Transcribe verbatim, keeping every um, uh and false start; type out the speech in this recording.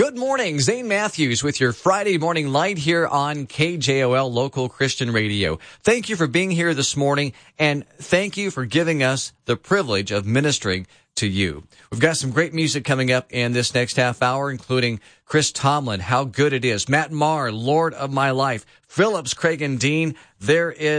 Good morning, Zane Matthews with your Friday Morning Light here on K J O L Local Christian Radio. Thank you for being here this morning, and thank you for giving us the privilege of ministering to you. We've got some great music coming up in this next half hour, including Chris Tomlin, How Good It Is, Matt Maher, Lord of My Life, Phillips, Craig and Dean. There is